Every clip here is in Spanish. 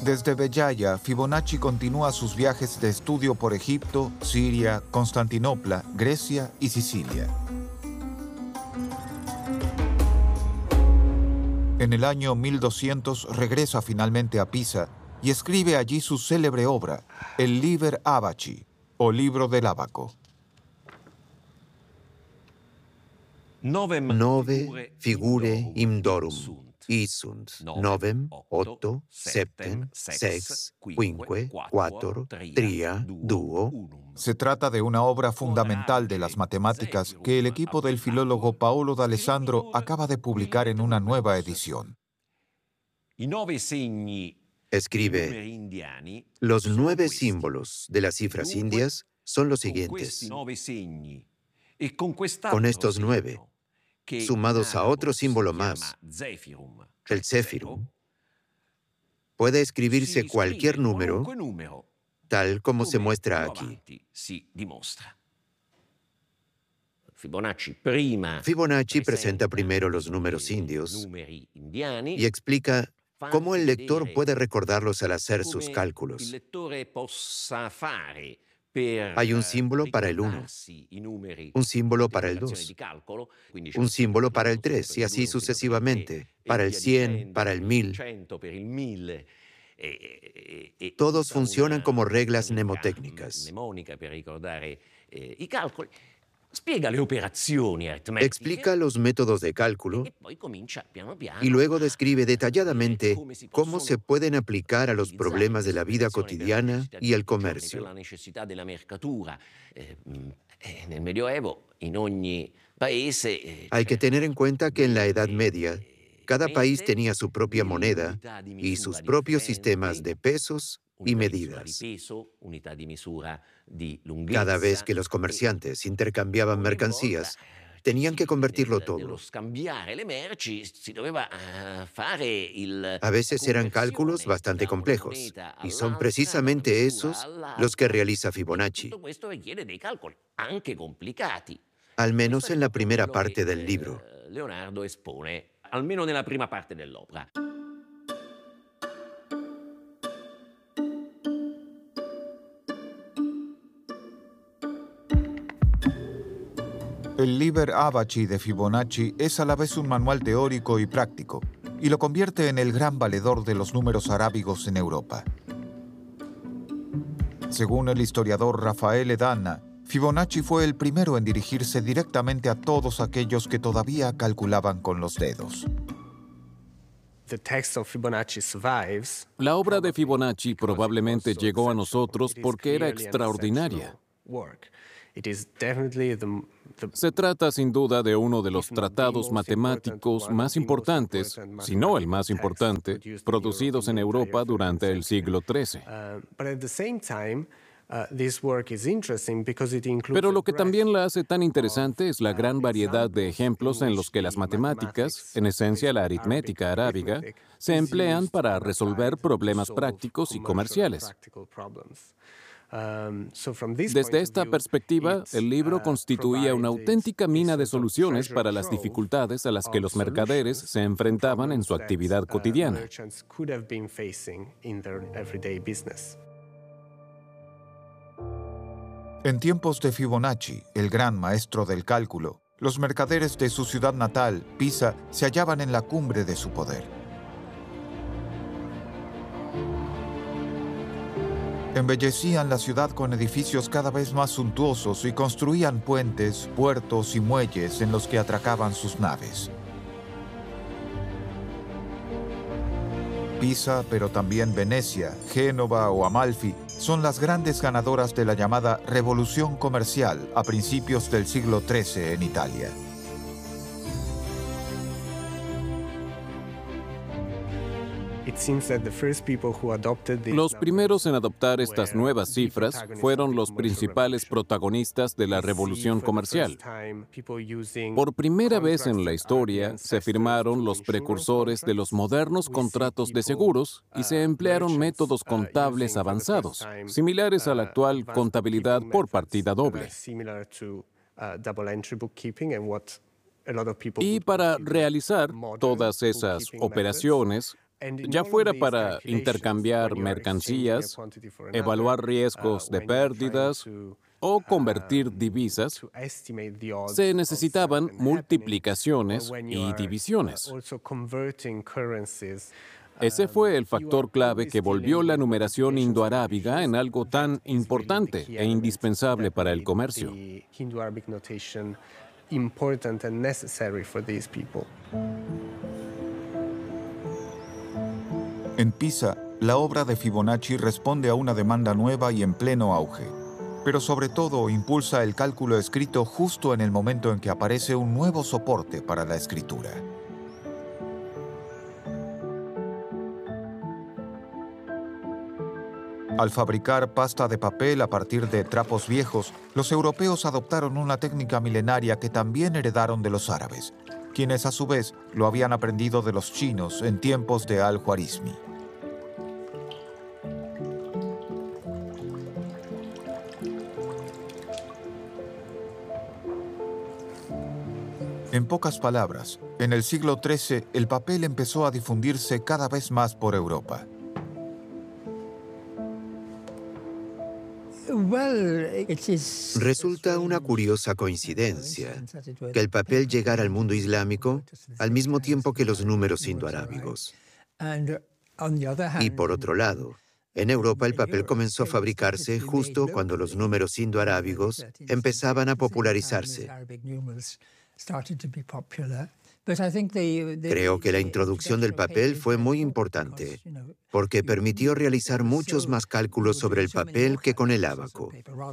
Desde Bellaya, Fibonacci continúa sus viajes de estudio por Egipto, Siria, Constantinopla, Grecia y Sicilia. En el año 1200 regresa finalmente a Pisa y escribe allí su célebre obra, el Liber Abaci, o Libro del Ábaco. 9 figure imdorum isunt, novem, 8, septem, 6, quinque, 4, tria, duo. Se trata de una obra fundamental de las matemáticas que el equipo del filólogo Paolo d'Alessandro acaba de publicar en una nueva edición. Escribe, los 9 símbolos de las cifras indias son los siguientes. Con estos 9, sumados a otro símbolo más, el Zéfirum, puede escribirse cualquier número tal como se muestra aquí. Fibonacci presenta primero los números indios y explica cómo el lector puede recordarlos al hacer sus cálculos. Hay un símbolo para el 1, un símbolo para el 2, un símbolo para el 3 y así sucesivamente, para el 100, para el 1000. Todos funcionan como reglas mnemotécnicas. Explica los métodos de cálculo y luego describe detalladamente cómo se pueden aplicar a los problemas de la vida cotidiana y el comercio. Hay que tener en cuenta que en la Edad Media, cada país tenía su propia moneda y sus propios sistemas de pesos y medidas. Cada vez que los comerciantes intercambiaban mercancías, tenían que convertirlo todo. A veces eran cálculos bastante complejos, y son precisamente esos los que realiza Fibonacci. Al menos en la primera parte del libro. Leonardo espone, almeno nella prima parte dell'opera. El Liber Abaci de Fibonacci es a la vez un manual teórico y práctico, y lo convierte en el gran valedor de los números arábigos en Europa. Según el historiador Raffaele Danna, Fibonacci fue el primero en dirigirse directamente a todos aquellos que todavía calculaban con los dedos. La obra de Fibonacci probablemente llegó a nosotros porque era extraordinaria. Se trata sin duda de uno de los tratados matemáticos más importantes, si no el más importante, producidos en Europa durante el siglo XIII. Pero lo que también la hace tan interesante es la gran variedad de ejemplos en los que las matemáticas, en esencia la aritmética arábiga, se emplean para resolver problemas prácticos y comerciales. Desde esta perspectiva, el libro constituía una auténtica mina de soluciones para las dificultades a las que los mercaderes se enfrentaban en su actividad cotidiana. En tiempos de Fibonacci, el gran maestro del cálculo, los mercaderes de su ciudad natal, Pisa, se hallaban en la cumbre de su poder. Embellecían la ciudad con edificios cada vez más suntuosos y construían puentes, puertos y muelles en los que atracaban sus naves. Pisa, pero también Venecia, Génova o Amalfi, son las grandes ganadoras de la llamada Revolución Comercial a principios del siglo XIII en Italia. Los primeros en adoptar estas nuevas cifras fueron los principales protagonistas de la revolución comercial. Por primera vez en la historia se firmaron los precursores de los modernos contratos de seguros y se emplearon métodos contables avanzados, similares a la actual contabilidad por partida doble. Y para realizar todas esas operaciones, ya fuera para intercambiar mercancías, evaluar riesgos de pérdidas o convertir divisas, se necesitaban multiplicaciones y divisiones. Ese fue el factor clave que volvió la numeración indoarábiga en algo tan importante e indispensable para el comercio. En Pisa, la obra de Fibonacci responde a una demanda nueva y en pleno auge, pero sobre todo impulsa el cálculo escrito justo en el momento en que aparece un nuevo soporte para la escritura. Al fabricar pasta de papel a partir de trapos viejos, los europeos adoptaron una técnica milenaria que también heredaron de los árabes, quienes a su vez lo habían aprendido de los chinos en tiempos de Al-Khwarizmi. En pocas palabras, en el siglo XIII el papel empezó a difundirse cada vez más por Europa. Resulta una curiosa coincidencia que el papel llegara al mundo islámico al mismo tiempo que los números indoarábigos. Y por otro lado, en Europa el papel comenzó a fabricarse justo cuando los números indoarábigos empezaban a popularizarse. Creo que la introducción del papel fue muy importante, porque permitió realizar muchos más cálculos sobre el papel que con el ábaco.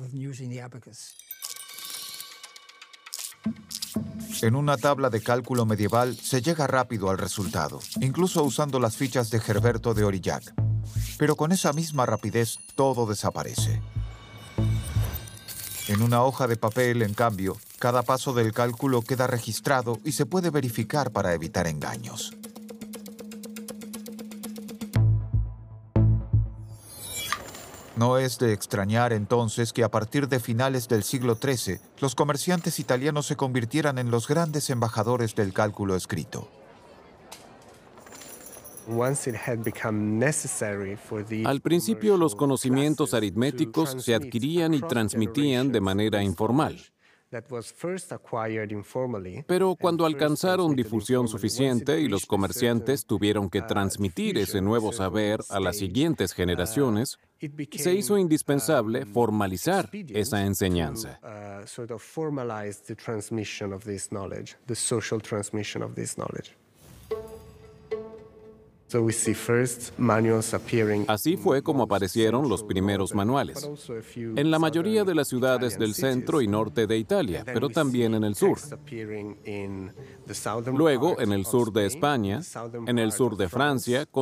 En una tabla de cálculo medieval se llega rápido al resultado, incluso usando las fichas de Herberto de Aurillac. Pero con esa misma rapidez todo desaparece. En una hoja de papel, en cambio, cada paso del cálculo queda registrado y se puede verificar para evitar engaños. No es de extrañar entonces que a partir de finales del siglo XIII, los comerciantes italianos se convirtieran en los grandes embajadores del cálculo escrito. Al principio, los conocimientos aritméticos se adquirían y transmitían de manera informal. Pero cuando alcanzaron difusión suficiente y los comerciantes tuvieron que transmitir ese nuevo saber a las siguientes generaciones, se hizo indispensable formalizar esa enseñanza. Así fue como aparecieron los primeros manuales, en la mayoría de las ciudades del centro y norte de Italia, pero también en el sur. Luego, en el sur de España, en el sur de Francia,